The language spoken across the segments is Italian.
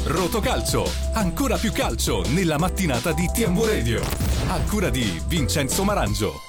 Rotocalcio, ancora più calcio nella mattinata di TMW Radio. A cura di Vincenzo Marangio.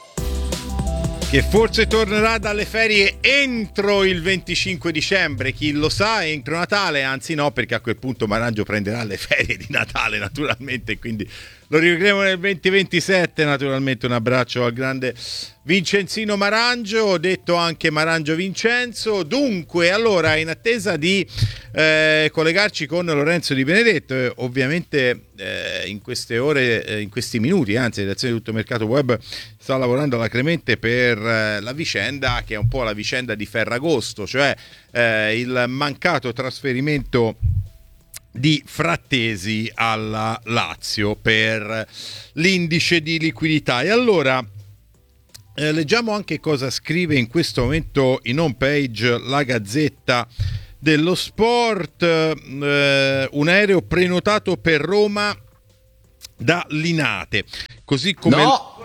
Che forse tornerà dalle ferie entro il 25 dicembre, chi lo sa, entro Natale, anzi no, perché a quel punto Marangio prenderà le ferie di Natale naturalmente, quindi lo rivedremo nel 2027. Naturalmente un abbraccio al grande Vincenzino Marangio, detto anche Marangio Vincenzo. Dunque, allora, in attesa di collegarci con Lorenzo Di Benedetto, ovviamente in queste ore, in questi minuti, anzi, la redazione di Tutto Mercato Web sta lavorando alacremente per la vicenda che è un po' la vicenda di Ferragosto, cioè il mancato trasferimento di Frattesi alla Lazio per l'indice di liquidità. E allora leggiamo anche cosa scrive in questo momento in home page la Gazzetta dello Sport. Un aereo prenotato per Roma da Linate, così come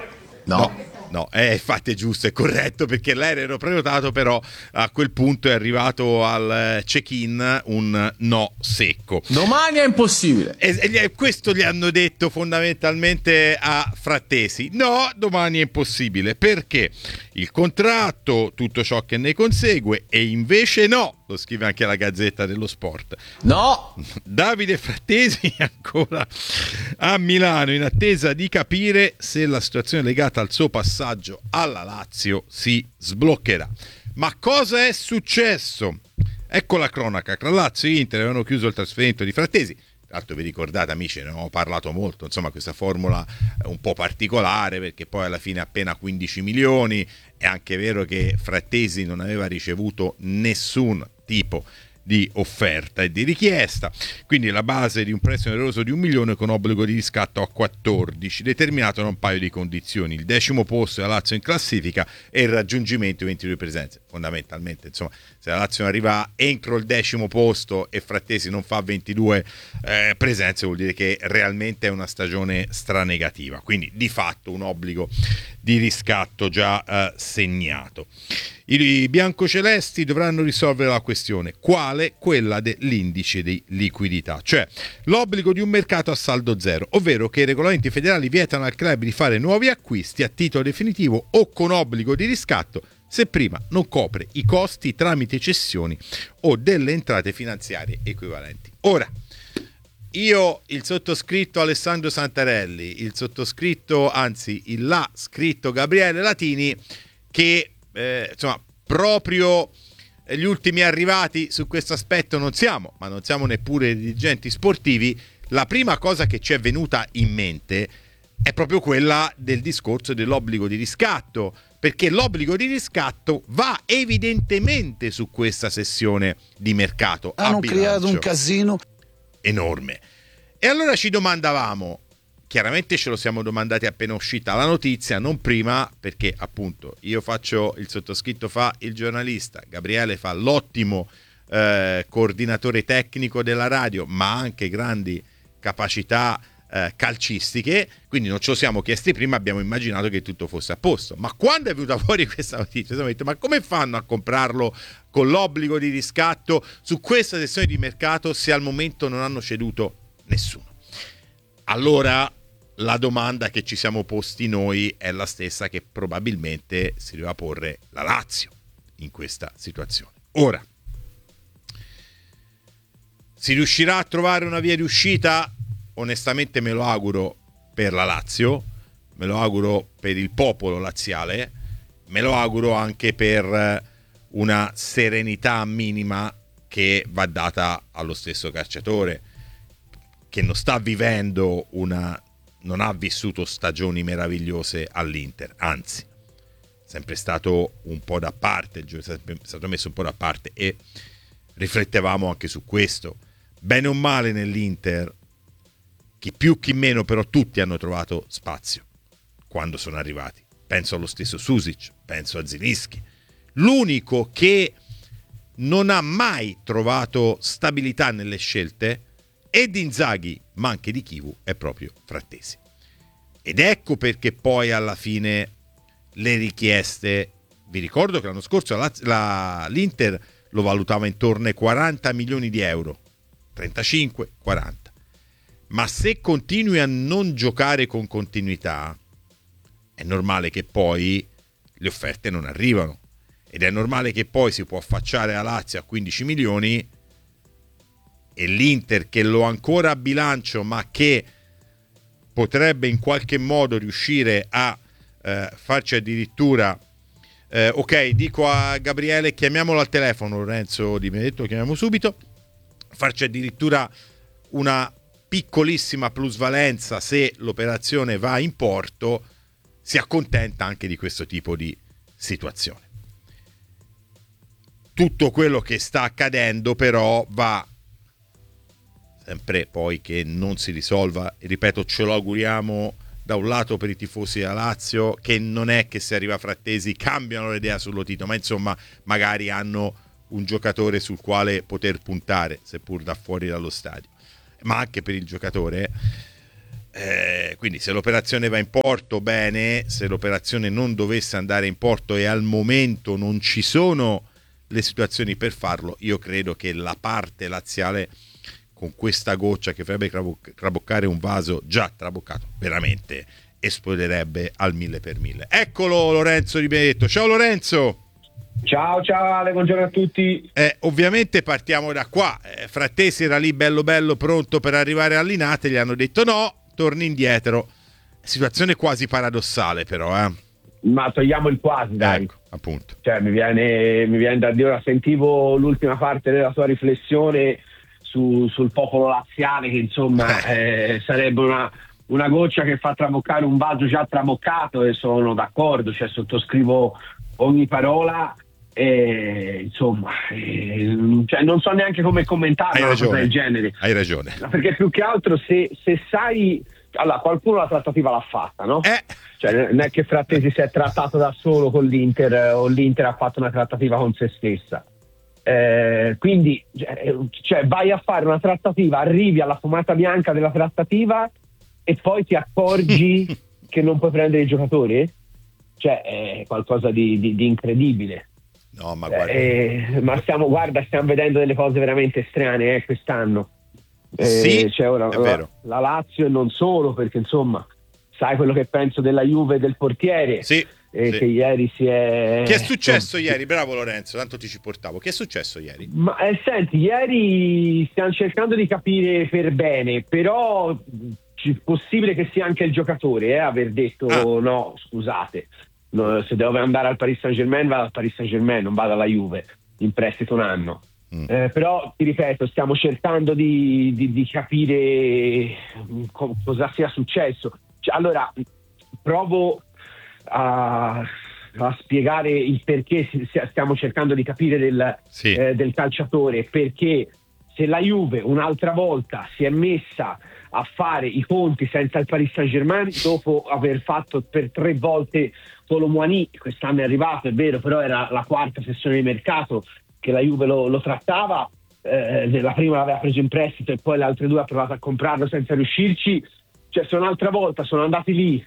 No, infatti è giusto, è corretto, perché l'aereo era prenotato, però a quel punto è arrivato al check-in un no secco. Domani è impossibile. E questo gli hanno detto fondamentalmente a Frattesi. No, domani è impossibile, perché il contratto, tutto ciò che ne consegue, e invece no, lo scrive anche la Gazzetta dello Sport. No! Davide Frattesi ancora a Milano in attesa di capire se la situazione legata al suo passaggio alla Lazio si sbloccherà. Ma cosa è successo? Ecco la cronaca. Tra Lazio e Inter avevano chiuso il trasferimento di Frattesi. Tra l'altro vi ricordate, amici, ne abbiamo parlato molto, insomma, questa formula è un po' particolare perché poi alla fine appena 15 milioni. È anche vero che Frattesi non aveva ricevuto nessun tipo di offerta e di richiesta, quindi la base di un prestito oneroso di 1 milione con obbligo di riscatto a 14, determinato da un paio di condizioni: il 10° posto della Lazio in classifica e il raggiungimento di 22 presenze. Fondamentalmente, insomma, se la Lazio arriva entro il 10° posto e Frattesi non fa 22 presenze, vuol dire che realmente è una stagione stranegativa, quindi di fatto un obbligo di riscatto già segnato. I biancocelesti dovranno risolvere la questione. Quale? Quella dell'indice di liquidità, cioè l'obbligo di un mercato a saldo zero, ovvero che i regolamenti federali vietano al club di fare nuovi acquisti a titolo definitivo o con obbligo di riscatto se prima non copre i costi tramite cessioni o delle entrate finanziarie equivalenti. Ora, io, il sottoscritto Alessandro Santarelli, il sottoscritto, anzi il là scritto Gabriele Latini, che insomma proprio gli ultimi arrivati su questo aspetto non siamo, ma non siamo neppure dirigenti sportivi. La prima cosa che ci è venuta in mente è proprio quella del discorso dell'obbligo di riscatto, perché l'obbligo di riscatto va evidentemente su questa sessione di mercato. Hanno creato un casino enorme. E allora ci domandavamo, chiaramente ce lo siamo domandati appena uscita la notizia, non prima, perché appunto io faccio il sottoscritto, fa il giornalista, Gabriele fa l'ottimo coordinatore tecnico della radio, ma anche grandi capacità calcistiche, quindi non ce lo siamo chiesti prima, abbiamo immaginato che tutto fosse a posto. Ma quando è venuta fuori questa notizia siamo detto: ma come fanno a comprarlo con l'obbligo di riscatto su questa sessione di mercato se al momento non hanno ceduto nessuno? Allora la domanda che ci siamo posti noi è la stessa che probabilmente si doveva porre la Lazio in questa situazione. Ora, si riuscirà a trovare una via di uscita? Onestamente me lo auguro per la Lazio, me lo auguro per il popolo laziale, me lo auguro anche per una serenità minima che va data allo stesso calciatore, che non sta vivendo non ha vissuto stagioni meravigliose all'Inter, anzi sempre stato un po' da parte, è stato messo un po' da parte, e riflettevamo anche su questo. Bene o male nell'Inter, chi più chi meno, però tutti hanno trovato spazio quando sono arrivati. Penso allo stesso Susic, penso a Zilinski. L'unico che non ha mai trovato stabilità nelle scelte e di Inzaghi, ma anche di Chivu, è proprio Frattesi. Ed ecco perché poi alla fine le richieste, vi ricordo che l'anno scorso l'Inter lo valutava intorno ai 40 milioni di euro 35, 40. Ma se continui a non giocare con continuità, è normale che poi le offerte non arrivano, ed è normale che poi si può affacciare a Lazio a 15 milioni e l'Inter, che lo ha ancora a bilancio ma che potrebbe in qualche modo riuscire a farci addirittura ok, dico a Gabriele, chiamiamolo al telefono, Lorenzo Di Benedetto, lo chiamiamo subito, farci addirittura una piccolissima plusvalenza se l'operazione va in porto, si accontenta anche di questo tipo di situazione. Tutto quello che sta accadendo però va sempre poi che non si risolva, ripeto, ce lo auguriamo da un lato per i tifosi della Lazio, che non è che se arriva Frattesi cambiano l'idea su Lotito, ma insomma magari hanno un giocatore sul quale poter puntare, seppur da fuori dallo stadio, ma anche per il giocatore. Quindi se l'operazione va in porto, bene. Se l'operazione non dovesse andare in porto e al momento non ci sono le situazioni per farlo, io credo che la parte laziale, con questa goccia che farebbe traboccare un vaso già traboccato, veramente esploderebbe al 1000%. Eccolo Lorenzo Di Benedetto. Ciao Lorenzo. Ciao Ale, buongiorno a tutti. Ovviamente partiamo da qua. Frattesi era lì bello pronto per arrivare a Linate, gli hanno detto no, torni indietro. Situazione quasi paradossale però, Ma togliamo il quasi, dai. Ecco, appunto. Cioè, mi viene da dire, ora sentivo l'ultima parte della tua riflessione sul popolo laziale, che insomma sarebbe una goccia che fa traboccare un vaso già traboccato, e sono d'accordo, cioè sottoscrivo ogni parola, insomma, cioè, non so neanche come commentare una cosa del genere. Hai ragione. Perché più che altro se sai, allora qualcuno la trattativa l'ha fatta, no? Cioè non è che Frattesi si è trattato da solo con l'Inter o l'Inter ha fatto una trattativa con se stessa. Quindi cioè, vai a fare una trattativa, arrivi alla fumata bianca della trattativa e poi ti accorgi che non puoi prendere i giocatori? Cioè è qualcosa di incredibile. No, ma guarda. Ma stiamo vedendo delle cose veramente strane quest'anno. Sì, cioè ora, è vero. La Lazio e non solo, perché insomma sai quello che penso della Juve e del portiere. Sì. Che ieri si è... Che è successo ieri? Bravo Lorenzo, tanto ti ci portavo. Che è successo ieri? Ma senti, ieri stiamo cercando di capire per bene, però è possibile che sia anche il giocatore aver detto no, scusate, no, se devo andare al Paris Saint-Germain vado al Paris Saint-Germain, non vado alla Juve in prestito un anno. Però ti ripeto, stiamo cercando di capire cosa sia successo. Cioè, allora provo a spiegare il perché stiamo cercando di capire del calciatore, perché se la Juve un'altra volta si è messa a fare i conti senza il Paris Saint-Germain dopo aver fatto per 3 volte Kolo Muani, quest'anno è arrivato, è vero, però era la quarta sessione di mercato che la Juve lo trattava, la prima l'aveva preso in prestito e poi le altre 2 ha provato a comprarlo senza riuscirci. Cioè se un'altra volta sono andati lì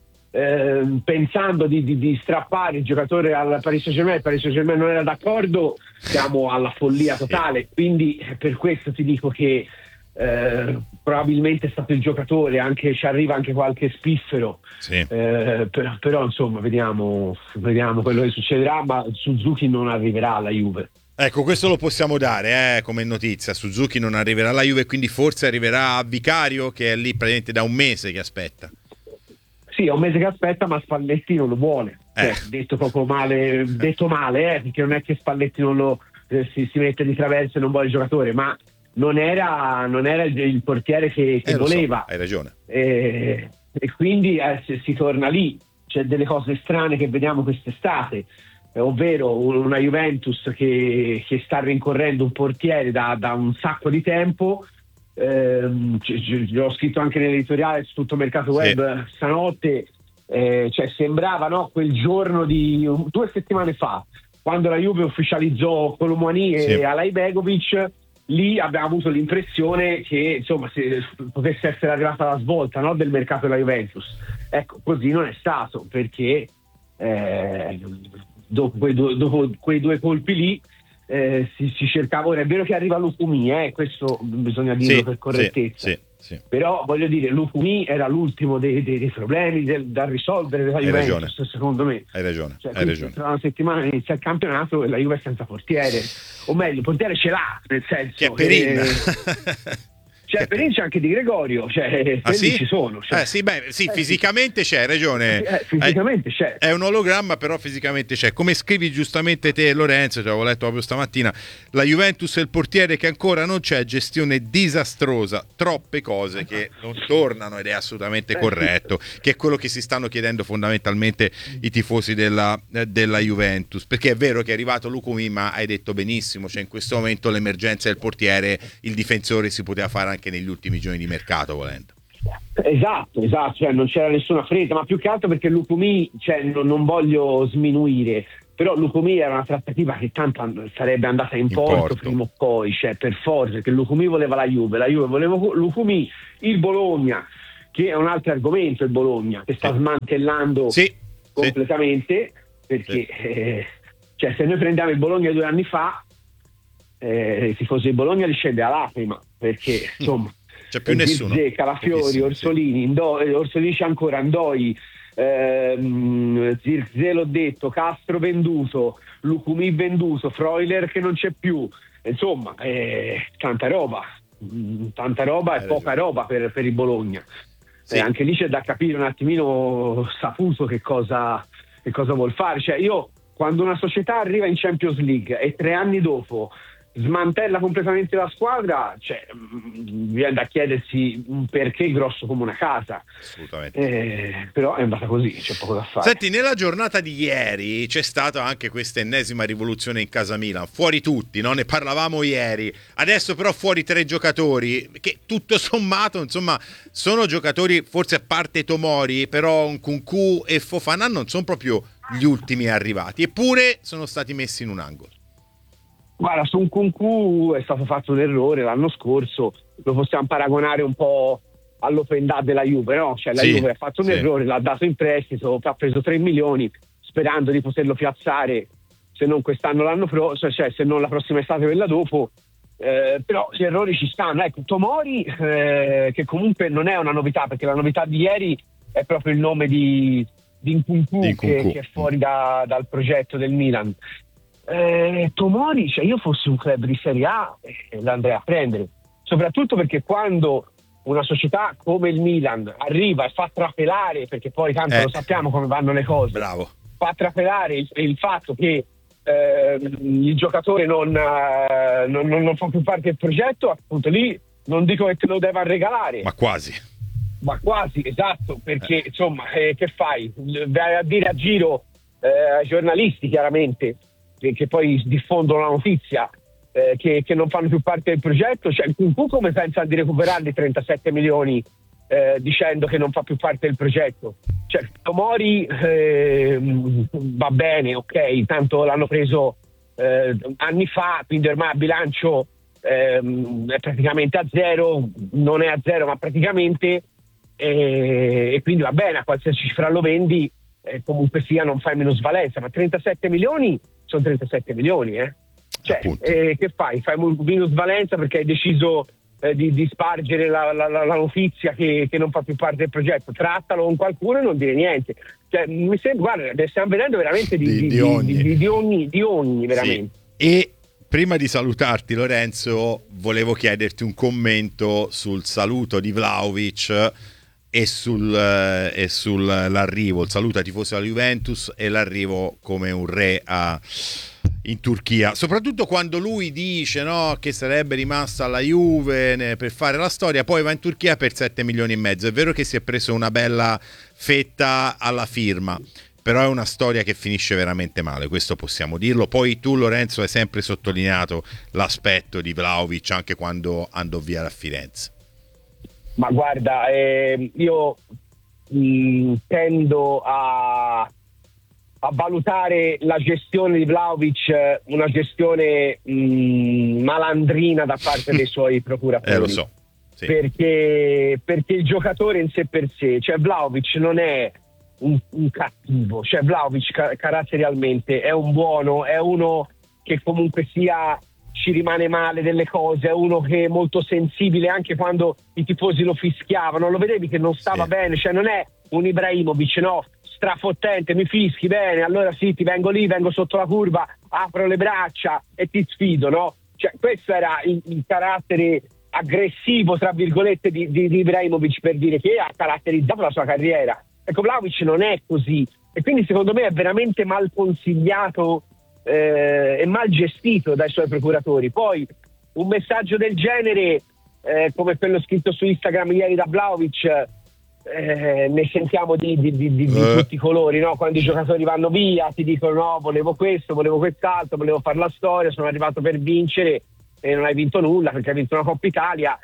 pensando di strappare il giocatore al Paris Saint-Germain, il Paris Saint-Germain non era d'accordo, siamo alla follia totale. Quindi per questo ti dico che probabilmente è stato il giocatore, anche ci arriva anche qualche spiffero, però insomma vediamo quello che succederà, ma Suzuki non arriverà alla Juve. Ecco, questo lo possiamo dare come notizia. Suzuki non arriverà alla Juve, quindi forse arriverà a Vicario, che è lì praticamente da un mese che aspetta. Sì, è un mese che aspetta, ma Spalletti non lo vuole. Detto proprio male, perché non è che Spalletti non lo si mette di traverso e non vuole il giocatore, ma non era il portiere che voleva. So, hai ragione. E quindi si torna lì. C'è delle cose strane che vediamo quest'estate, ovvero una Juventus che sta rincorrendo un portiere da un sacco di tempo. L'ho scritto anche nell'editoriale su tutto Mercato Web stanotte, cioè sembrava, no, quel giorno di 2 settimane fa, quando la Juve ufficializzò Kolo Muani e Alajbegovic. Lì abbiamo avuto l'impressione che insomma se potesse essere arrivata la svolta, no, del mercato della Juventus. Ecco, così non è stato, perché dopo quei due colpi lì si cercava. Ora è vero che arriva Lukumi, questo bisogna dirlo per correttezza. Sì. Però voglio dire, Lukumi era l'ultimo dei problemi da risolvere della Juventus, secondo me. Hai ragione. Tra una settimana inizia il campionato e la Juve è senza portiere, o meglio, il portiere ce l'ha, nel senso che è Perin. Perin c'è anche Di Gregorio, quelli ci sono. Fisicamente c'è, hai ragione. Fisicamente c'è. È un ologramma, però fisicamente c'è. Come scrivi giustamente te, Lorenzo, ti avevo letto proprio stamattina, la Juventus e il portiere che ancora non c'è, gestione disastrosa, troppe cose che non tornano, ed è assolutamente corretto, che è quello che si stanno chiedendo fondamentalmente i tifosi della Juventus, perché è vero che è arrivato Lukumi, ma hai detto benissimo, in questo momento l'emergenza del portiere, il difensore si poteva fare anche negli ultimi giorni di mercato, volendo. Esatto, non c'era nessuna fretta, ma più che altro perché Lukumi, non voglio sminuire, però Lukumi era una trattativa che tanto sarebbe andata in porto prima o poi, per forza, perché Lukumi voleva la Juve voleva Lukumi, il Bologna, che è un altro argomento, il Bologna, che sta smantellando completamente, perché se noi prendiamo il Bologna 2 anni fa, i tifosi di Bologna li scende a lacrima, perché insomma c'è più nessuno, Calafiori, Orsolini, Orsolini c'è ancora, Ndoi, Zirkzee l'ho detto, Castro venduto, Lukumi venduto, Freuler che non c'è più, insomma tanta roba e poca roba per il Bologna. Anche lì c'è da capire un attimino Saputo che cosa vuol fare. Io, quando una società arriva in Champions League e 3 anni dopo smantella completamente la squadra, viene da chiedersi un perché grosso come una casa. Assolutamente. Però è andata così, c'è poco da fare. Senti, nella giornata di ieri c'è stata anche questa ennesima rivoluzione in casa Milan, fuori tutti, no? Ne parlavamo ieri, adesso però fuori 3 giocatori che tutto sommato, insomma, sono giocatori, forse a parte Tomori, però Nkunku e Fofana non sono proprio gli ultimi arrivati, eppure sono stati messi in un angolo. Guarda, su Nkunku è stato fatto un errore l'anno scorso, lo possiamo paragonare un po' all'open day della Juve, no? La Juve ha fatto un errore, l'ha dato in prestito, ha preso 3 milioni sperando di poterlo piazzare, se non quest'anno l'anno prossimo, se non la prossima estate, quella dopo, però gli errori ci stanno. Ecco, Tomori, che comunque non è una novità, perché la novità di ieri è proprio il nome di Nkunku. Che è fuori dal progetto del Milan. Tomori, io fossi un club di Serie A l'andrei a prendere, soprattutto perché quando una società come il Milan arriva e fa trapelare, perché poi tanto lo sappiamo come vanno le cose, fa trapelare il fatto che il giocatore non fa più parte del progetto, appunto lì non dico che te lo deve regalare, ma quasi, esatto, perché insomma che fai? Vai a dire a giro ai giornalisti, chiaramente, che poi diffondono la notizia, che non fanno più parte del progetto. Nkunku come pensa di recuperarli 37 milioni dicendo che non fa più parte del progetto? Tomori va bene, ok, tanto l'hanno preso anni fa, quindi ormai a bilancio è praticamente a zero, non è a zero ma praticamente, e quindi va bene, a qualsiasi cifra lo vendi, comunque sia non fai minusvalenza, ma 37 milioni sono 37 milioni, che fai? Fai minusvalenza perché hai deciso di spargere la notizia che non fa più parte del progetto. Trattalo con qualcuno e non dire niente. Mi sembra, guarda, stiamo vedendo veramente di ogni veramente. Sì. E prima di salutarti, Lorenzo, volevo chiederti un commento sul saluto di Vlahovic e sull'arrivo, il saluto ai tifosi della Juventus e l'arrivo come un re in Turchia, soprattutto quando lui dice, no, che sarebbe rimasto alla Juve per fare la storia, poi va in Turchia per 7 milioni e mezzo. È vero che si è preso una bella fetta alla firma, però è una storia che finisce veramente male, questo possiamo dirlo. Poi tu, Lorenzo, hai sempre sottolineato l'aspetto di Vlahovic anche quando andò via da Firenze. Ma guarda, io tendo a valutare la gestione di Vlahovic una gestione malandrina da parte dei suoi procuratori. Lo so. Sì. Perché il giocatore in sé per sé, Vlahovic non è un cattivo, Vlahovic caratterialmente è un buono, è uno che comunque sia ci rimane male delle cose, è uno che è molto sensibile anche quando i tifosi lo fischiavano, lo vedevi che non stava bene, cioè non è un Ibrahimovic, no, strafottente, mi fischi bene, allora sì, ti vengo lì, vengo sotto la curva, apro le braccia e ti sfido, no? Cioè questo era il carattere aggressivo, tra virgolette, di Ibrahimovic, per dire, che ha caratterizzato la sua carriera. Ecco, Vlahovic non è così, e quindi secondo me è veramente mal consigliato e mal gestito dai suoi procuratori. Poi un messaggio del genere, come quello scritto su Instagram ieri da Vlahovic, ne sentiamo di tutti i colori, no? Quando i giocatori vanno via ti dicono no, volevo questo, volevo quest'altro, volevo fare la storia, sono arrivato per vincere e non hai vinto nulla perché hai vinto una Coppa Italia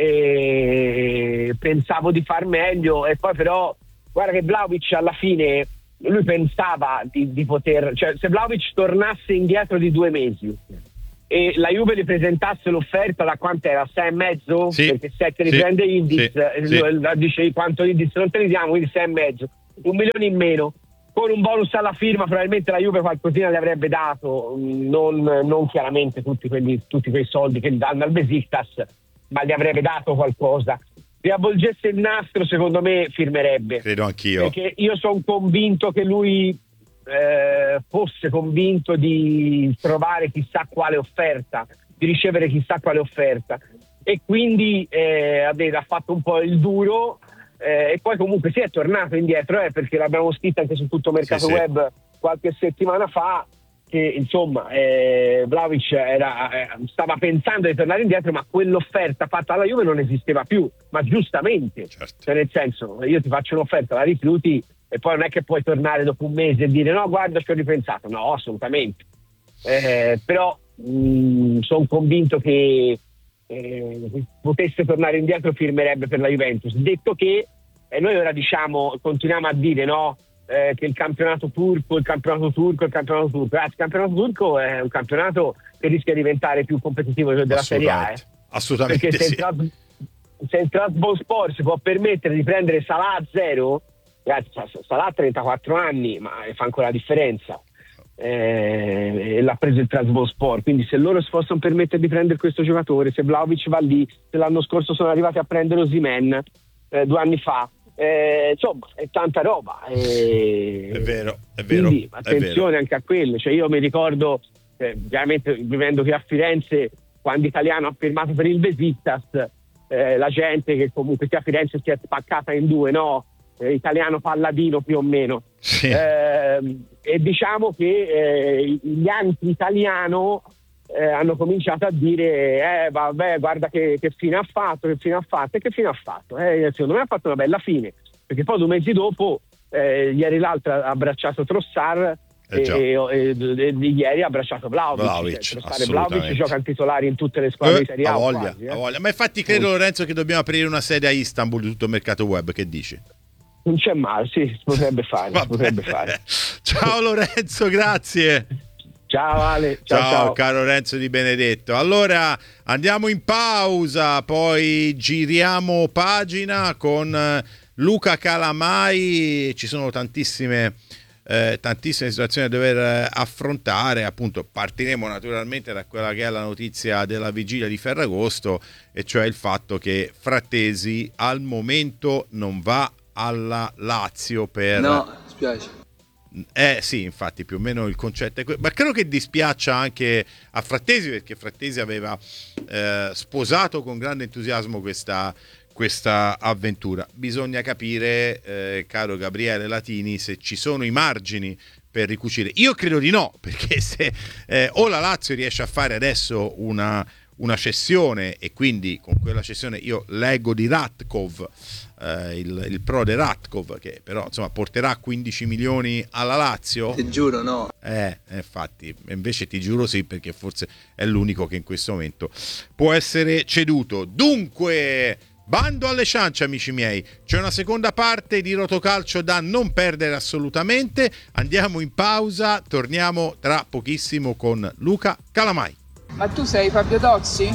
e pensavo di far meglio. E poi però guarda che Vlahovic alla fine lui pensava di poter, cioè se Vlahovic tornasse indietro di 2 mesi e la Juve gli presentasse l'offerta da quant'era? 6,5? Sì, perché 7 li prende Indiz, dice quanto Indiz non te li diamo, quindi 6,5, 1 milione in meno, con un bonus alla firma probabilmente la Juve qualcosina le avrebbe dato, non chiaramente tutti quei soldi che gli danno al Besiktas, ma gli avrebbe dato qualcosa. Se avvolgesse il nastro secondo me firmerebbe, credo anch'io, perché io sono convinto che lui fosse convinto di trovare chissà quale offerta, di ricevere chissà quale offerta, e quindi ha fatto un po' il duro, e poi comunque si è tornato indietro, perché l'abbiamo scritto anche su Tutto Mercato Web qualche settimana fa, che insomma Vlahovic stava pensando di tornare indietro, ma quell'offerta fatta alla Juve non esisteva più, ma giustamente, cioè nel senso, io ti faccio un'offerta, la rifiuti e poi non è che puoi tornare dopo un mese e dire no guarda ci ho ripensato, no, assolutamente. Però sono convinto che potesse tornare indietro, firmerebbe per la Juventus. Detto che noi ora continuiamo a dire no, che il campionato turco, ragazzi, il campionato turco è un campionato che rischia di diventare più competitivo della Serie A, assolutamente, perché se il Trabzonspor si può permettere di prendere Salah a 0, ragazzi, Salah ha 34 anni ma fa ancora la differenza, e l'ha preso il Trabzonspor, quindi se loro si possono permettere di prendere questo giocatore, se Vlahovic va lì, se l'anno scorso sono arrivati a prendere Osimhen 2 anni fa, insomma è tanta roba, è vero, quindi attenzione anche a quello. Cioè io mi ricordo veramente vivendo qui a Firenze, quando Italiano ha firmato per il Besiktas, la gente che comunque qui a Firenze si è spaccata in due, no? Italiano Palladino più o meno, e diciamo che gli anti-italiano hanno cominciato a dire vabbè guarda che fine ha fatto, secondo me ha fatto una bella fine, perché poi 2 mesi dopo ieri l'altro ha abbracciato Trossard e ieri ha abbracciato Vlahovic. Vlahovic gioca in titolare in tutte le squadre di Serie A, voglia. Ma infatti credo, Lorenzo, che dobbiamo aprire una sede a Istanbul di Tutto Mercato Web, che dici? Non c'è male, sì, si potrebbe fare. Ciao Lorenzo, grazie. Ciao Ale, ciao caro Lorenzo Di Benedetto. Allora andiamo in pausa, poi giriamo pagina con Luca Calamai. Ci sono tantissime situazioni da dover affrontare. Appunto partiremo naturalmente da quella che è la notizia della vigilia di Ferragosto, e cioè il fatto che Frattesi al momento non va alla Lazio per... No, spiace. Sì, infatti più o meno il concetto è ma credo che dispiaccia anche a Frattesi, perché Frattesi aveva sposato con grande entusiasmo questa avventura. Bisogna capire, caro Gabriele Latini, se ci sono i margini per ricucire. Io credo di no, perché se o la Lazio riesce a fare adesso una cessione, e quindi con quella cessione io leggo di Ratkov, il prode Ratkov, che però insomma porterà 15 milioni alla Lazio. Ti giuro no. Infatti invece ti giuro sì, perché forse è l'unico che in questo momento può essere ceduto. Dunque bando alle ciance, amici miei, c'è una seconda parte di Rotocalcio da non perdere assolutamente. Andiamo in pausa, torniamo tra pochissimo con Luca Calamai. Ma tu sei Fabio Tozzi?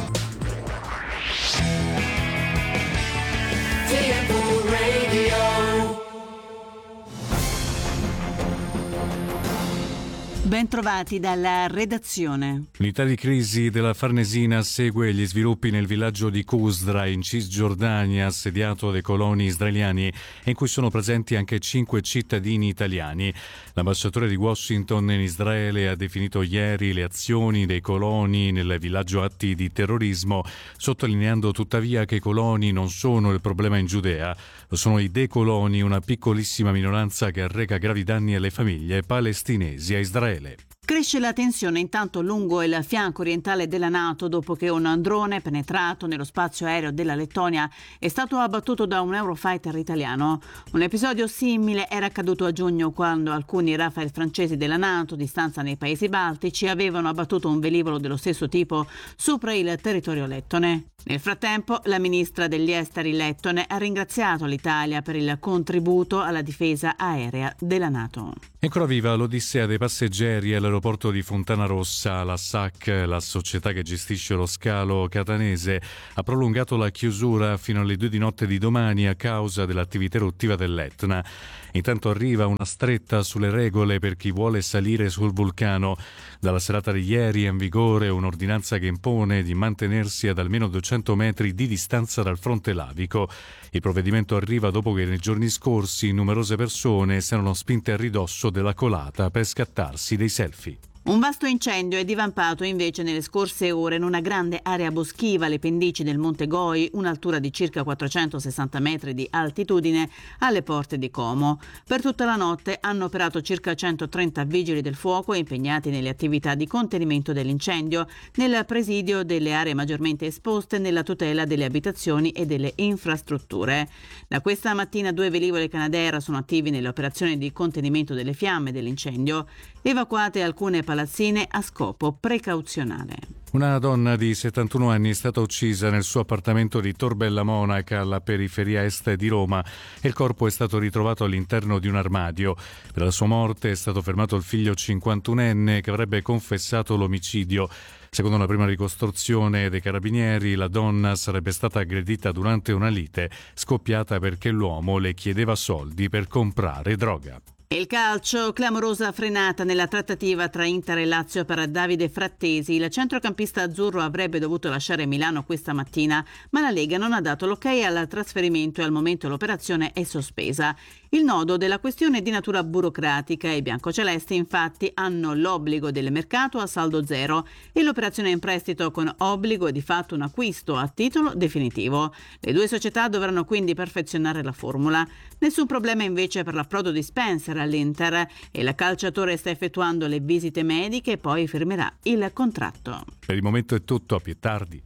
Ben trovati dalla redazione. L'unità di crisi della Farnesina segue gli sviluppi nel villaggio di Qusra in Cisgiordania, assediato dai coloni israeliani e in cui sono presenti anche 5 cittadini italiani. L'ambasciatore di Washington in Israele ha definito ieri le azioni dei coloni nel villaggio atti di terrorismo, sottolineando tuttavia che i coloni non sono il problema in Giudea, sono i decoloni, una piccolissima minoranza che arreca gravi danni alle famiglie palestinesi a Israele. Cresce la tensione intanto lungo il fianco orientale della NATO dopo che un drone penetrato nello spazio aereo della Lettonia è stato abbattuto da un Eurofighter italiano. Un episodio simile era accaduto a giugno quando alcuni Rafale francesi della NATO, di stanza nei paesi baltici, avevano abbattuto un velivolo dello stesso tipo sopra il territorio lettone. Nel frattempo, la ministra degli esteri lettone ha ringraziato l'Italia per il contributo alla difesa aerea della NATO. È ancora viva l'odissea dei passeggeri all'aeroporto di Fontanarossa. La SAC, la società che gestisce lo scalo catanese, ha prolungato la chiusura fino alle 2 di notte di domani a causa dell'attività eruttiva dell'Etna. Intanto arriva una stretta sulle regole per chi vuole salire sul vulcano. Dalla serata di ieri è in vigore un'ordinanza che impone di mantenersi ad almeno 200 metri di distanza dal fronte lavico. Il provvedimento arriva dopo che nei giorni scorsi numerose persone si erano spinte a ridosso della colata per scattarsi dei selfie. Un vasto incendio è divampato invece nelle scorse ore in una grande area boschiva alle pendici del Monte Goi, un'altura di circa 460 metri di altitudine, alle porte di Como. Per tutta la notte hanno operato circa 130 vigili del fuoco impegnati nelle attività di contenimento dell'incendio, nel presidio delle aree maggiormente esposte, nella tutela delle abitazioni e delle infrastrutture. Da questa mattina 2 velivoli Canadair sono attivi nelle operazioni di contenimento delle fiamme dell'incendio, evacuate alcune palazzine a scopo precauzionale. Una donna di 71 anni è stata uccisa nel suo appartamento di Torbella Monaca, alla periferia est di Roma, e il corpo è stato ritrovato all'interno di un armadio. Per la sua morte è stato fermato il figlio 51enne che avrebbe confessato l'omicidio. Secondo la prima ricostruzione dei carabinieri, la donna sarebbe stata aggredita durante una lite scoppiata perché l'uomo le chiedeva soldi per comprare droga. Il calcio, clamorosa frenata nella trattativa tra Inter e Lazio per Davide Frattesi. Il centrocampista azzurro avrebbe dovuto lasciare Milano questa mattina, ma la Lega non ha dato l'ok al trasferimento e al momento l'operazione è sospesa. Il nodo della questione è di natura burocratica e i biancocelesti infatti hanno l'obbligo del mercato a saldo zero e l'operazione in prestito con obbligo è di fatto un acquisto a titolo definitivo. Le due società dovranno quindi perfezionare la formula. Nessun problema invece per l'approdo di Spencer all'Inter e il calciatore sta effettuando le visite mediche e poi firmerà il contratto. Per il momento è tutto, a più tardi.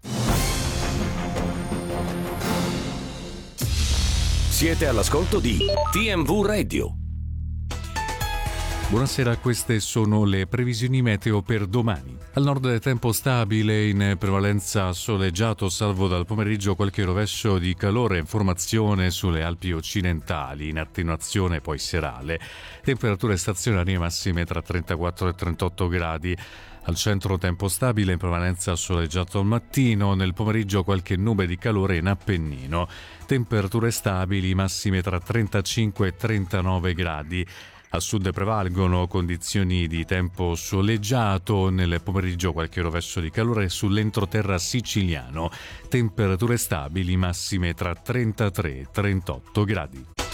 Siete all'ascolto di TMV Radio. Buonasera, queste sono le previsioni meteo per domani. Al nord tempo stabile, in prevalenza soleggiato, salvo dal pomeriggio qualche rovescio di calore, formazione sulle Alpi occidentali, in attenuazione poi serale. Temperature stazionarie massime tra 34 e 38 gradi. Al centro tempo stabile, in prevalenza soleggiato al mattino, nel pomeriggio qualche nube di calore in Appennino. Temperature stabili, massime tra 35 e 39 gradi. A sud prevalgono condizioni di tempo soleggiato, nel pomeriggio qualche rovescio di calore sull'entroterra siciliano. Temperature stabili, massime tra 33 e 38 gradi.